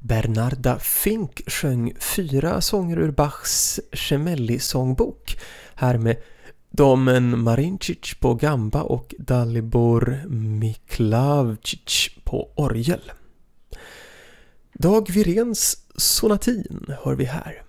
Bernarda Fink sjöng 4 sånger ur Bachs Gemelli-sångbok, här med Domen Marincic på gamba och Dalibor Miklavčić på orgel. Dag Viréns sonatin hör vi här.